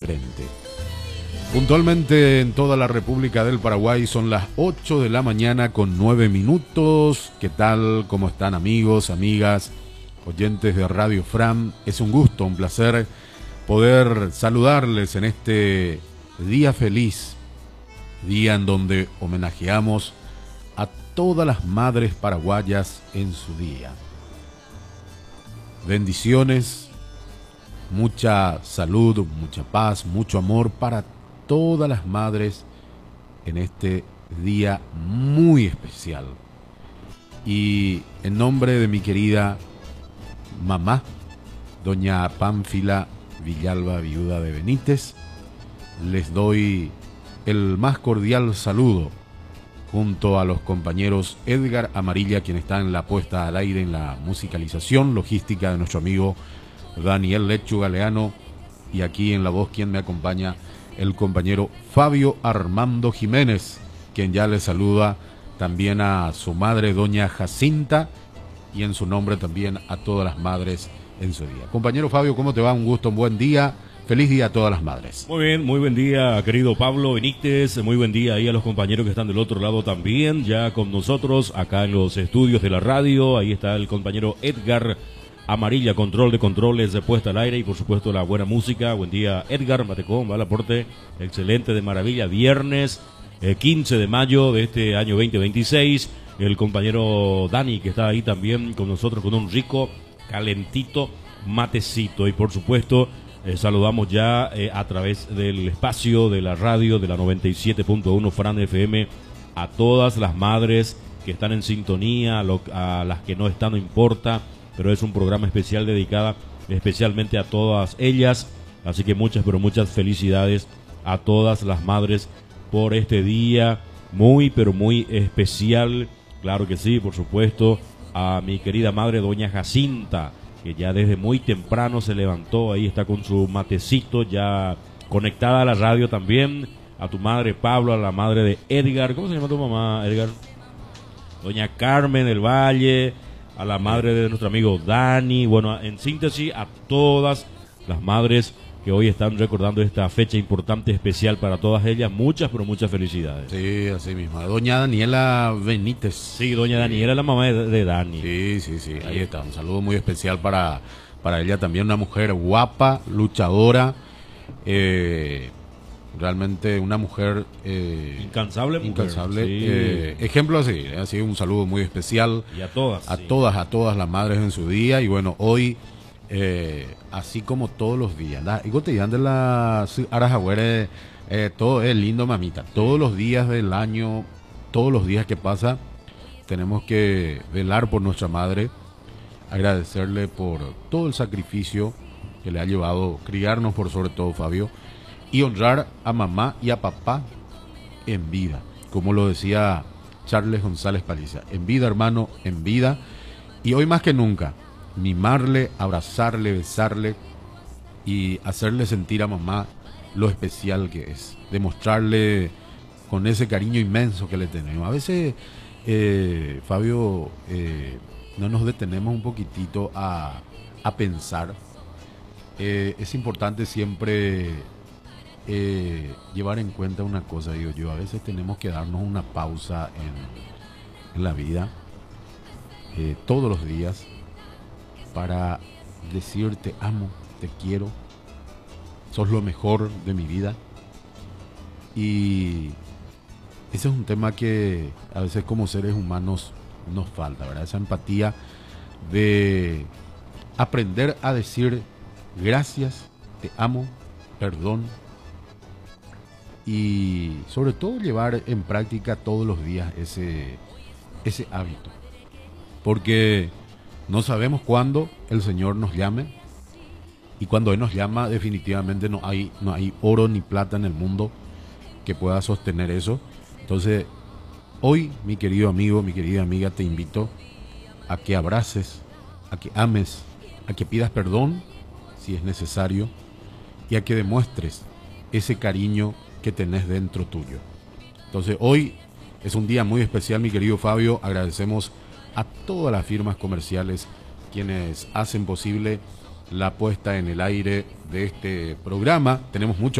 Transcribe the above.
diferente. Puntualmente en toda la República del Paraguay son las 8 de la mañana con 9 minutos. ¿Qué tal? ¿Cómo están, amigos, amigas, oyentes de Radio Fram? Es un gusto, un placer poder saludarles en este día feliz, día en donde homenajeamos a todas las madres paraguayas en su día. Bendiciones, mucha salud, mucha paz, mucho amor para todas las madres en este día muy especial. Y en nombre de mi querida mamá, doña Pánfila Villalba, viuda de Benítez, les doy el más cordial saludo junto a los compañeros Edgar Amarilla, quien está en la puesta al aire, en la musicalización logística de nuestro amigo Daniel Lechu Galeano, y aquí en la voz quien me acompaña, el compañero Fabio Armando Jiménez, quien ya le saluda también a su madre, doña Jacinta, y en su nombre también a todas las madres en su día. Compañero Fabio, ¿cómo te va? Un gusto, un buen día. Feliz día a todas las madres. Muy bien, muy buen día, querido Pablo Benítez. Muy buen día ahí a los compañeros que están del otro lado también, ya con nosotros acá en los estudios de la radio. Ahí está el compañero Edgar Amarilla, control de controles de puesta al aire, y por supuesto la buena música. Buen día, Edgar Matecón, va al aporte excelente, de maravilla. Viernes 15 de mayo de este año 2026. El compañero Dani, que está ahí también con nosotros con un rico, calentito matecito. Y por supuesto saludamos ya a través del espacio de la radio de la 97.1 Fran FM a todas las madres que están en sintonía, a las que no están, no importa, pero es un programa especial dedicado especialmente a todas ellas. Así que muchas, pero muchas felicidades a todas las madres por este día muy, pero muy especial. Claro que sí, por supuesto, a mi querida madre, doña Jacinta, que ya desde muy temprano se levantó, ahí está con su matecito, ya conectada a la radio también. A tu madre, Pablo, a la madre de Edgar. ¿Cómo se llama tu mamá, Edgar? Doña Carmen del Valle, a la madre de nuestro amigo Dani. Bueno, en síntesis, a todas las madres que hoy están recordando esta fecha importante, especial para todas ellas. Muchas, pero muchas felicidades. Sí, así mismo. Doña Daniela Benítez. Sí, doña Daniela, la mamá de Dani. Sí, ahí está. Un saludo muy especial para ella también, una mujer guapa, luchadora, realmente una mujer incansable, sí. Ejemplo así, un saludo muy especial. Y a todas. A todas las madres en su día. Y bueno, hoy, así como todos los días, y cotidiano de la Arajahuere, todo es lindo, mamita. Todos los días del año, todos los días que pasa, tenemos que velar por nuestra madre, agradecerle por todo el sacrificio que le ha llevado criarnos, por sobre todo, Fabio, y honrar a mamá y a papá en vida, como lo decía Charles González Paliza: en vida, hermano, en vida. Y hoy más que nunca, mimarle, abrazarle, besarle y hacerle sentir a mamá lo especial que es, demostrarle con ese cariño inmenso que le tenemos. A veces, Fabio, no nos detenemos un poquitito a pensar. Es importante siempre llevar en cuenta una cosa, digo yo. A veces tenemos que darnos una pausa en la vida, todos los días, para decir: te amo, te quiero, sos lo mejor de mi vida. Y ese es un tema que a veces como seres humanos nos falta, ¿verdad? Esa empatía de aprender a decir gracias, te amo, perdón, y sobre todo llevar en práctica todos los días ese hábito, porque no sabemos cuándo el Señor nos llame, y cuando Él nos llama, definitivamente no hay oro ni plata en el mundo que pueda sostener eso. Entonces, hoy, mi querido amigo, mi querida amiga, te invito a que abraces, a que ames, a que pidas perdón si es necesario, y a que demuestres ese cariño que tenés dentro tuyo. Entonces, hoy es un día muy especial, mi querido Fabio. Agradecemos a todas las firmas comerciales quienes hacen posible la puesta en el aire de este programa. Tenemos mucho